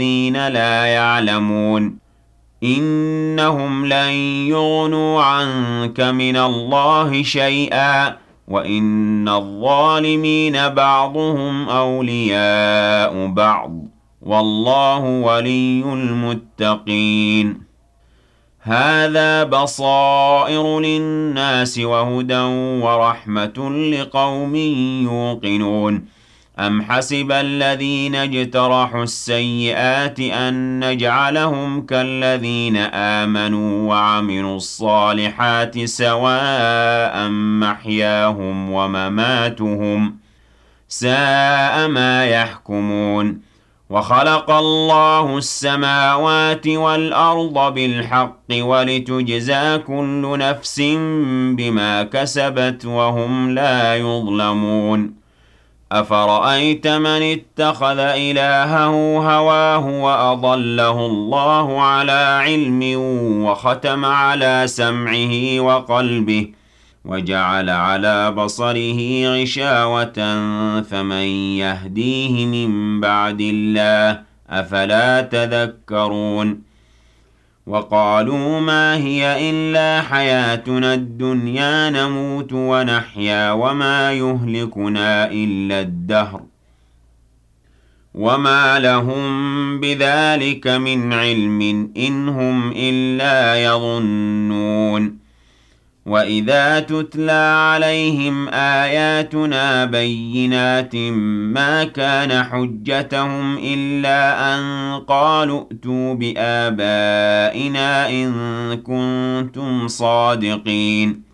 الذين لا يعلمون إنهم لن يغنوا عنك من الله شيئا وإن الظالمين بعضهم أولياء بعض والله ولي المتقين هذا بصائر للناس وهدى ورحمة لقوم يوقنون أم حسب الذين اجترحوا السيئات أن نجعلهم كالذين آمنوا وعملوا الصالحات سواء محياهم ومماتهم ساء ما يحكمون وخلق الله السماوات والأرض بالحق ولتجزى كل نفس بما كسبت وهم لا يظلمون أفرأيت من اتخذ إلهه هواه وأضله الله على علم وختم على سمعه وقلبه وجعل على بصره غشاوة فمن يهديه من بعد الله أفلا تذكرون وقالوا ما هي إلا حياتنا الدنيا نموت ونحيا وما يهلكنا إلا الدهر وما لهم بذلك من علم إن هم إلا يظنون وإذا تتلى عليهم آياتنا بينات ما كان حجتهم إلا أن قالوا ائتوا بآبائنا إن كنتم صادقين